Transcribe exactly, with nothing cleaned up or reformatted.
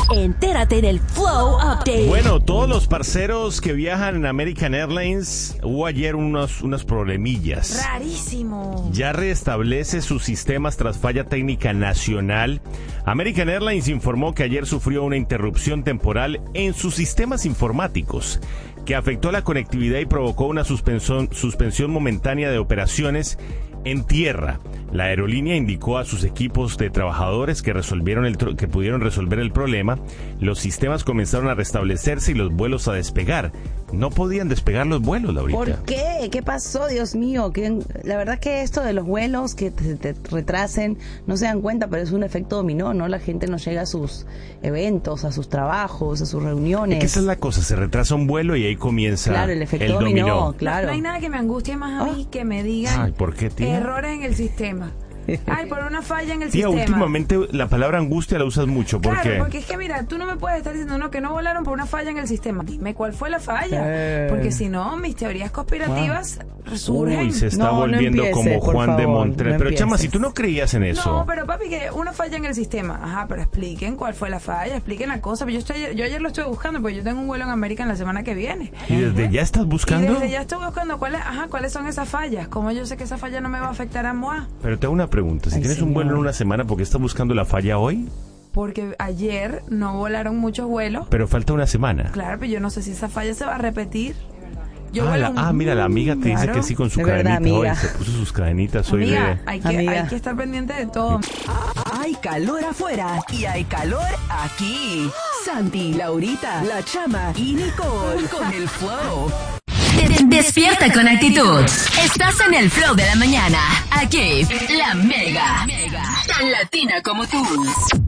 Entérate en el Flow Update. Bueno, todos los parceros que viajan en American Airlines, hubo ayer unos, unas problemillas. Rarísimo. Ya restablece sus sistemas tras falla técnica nacional. American Airlines informó que ayer sufrió una interrupción temporal en sus sistemas informáticos que afectó la conectividad y provocó una suspensión, suspensión momentánea de operaciones en tierra. La aerolínea indicó a sus equipos de trabajadores que resolvieron el que pudieron resolver el problema. Los sistemas comenzaron a restablecerse y los vuelos a despegar. No podían despegar los vuelos, Laurita. ¿Por qué? ¿Qué pasó, Dios mío? Que la verdad que esto de los vuelos que te, te retrasen, no se dan cuenta, pero es un efecto dominó, ¿no? La gente no llega a sus eventos, a sus trabajos, a sus reuniones. Es que esa es la cosa, se retrasa un vuelo y ahí comienza claro, el efecto el dominó. dominó. Claro. No, no hay nada que me angustie más a mí Oh. que me digan Ay, ¿por qué, tía? errores en el sistema. Ay, por una falla en el Tía, sistema. últimamente la palabra angustia la usas mucho. ¿Por Claro, qué? porque es que mira, tú no me puedes estar diciendo no, que no volaron por una falla en el sistema. Dime cuál fue la falla. Eh. Porque si no, mis teorías conspirativas resurgen. Uy, se está No, no volviendo empiece, como por Juan de favor, Montreal. no Pero Chama, empieces. si tú no creías en eso. No, pero papi, que una falla en el sistema. Ajá, pero expliquen cuál fue la falla, expliquen la cosa. Yo, estoy, yo ayer lo estuve buscando porque yo tengo un vuelo en América en la semana que viene. ¿Y desde ya estás buscando? Y desde ya estoy buscando cuáles, ajá, cuáles son esas fallas. ¿Cómo yo sé que esa falla no me va a afectar a moi? Pero te hago una pregunta. Si Ay, tienes un señor. vuelo en una semana, ¿por qué estás buscando la falla hoy? Porque ayer no volaron muchos vuelos. Pero falta una semana. Claro, pero yo no sé si esa falla se va a repetir. Yo Ah, vuelo la- un- ah, mira, la amiga te dice Claro. que sí con su De verdad, cadenita hoy. amiga. Se puso sus cadenitas hoy Amiga, de... hay que, Amiga. hay que estar pendiente de todo. Hay calor afuera y hay calor aquí. Santi, Laurita, La Chama y Nicole con el Flow. Despierta con actitud. Estás en el Flow de la mañana. Aquí, La Mega. Tan latina como tú.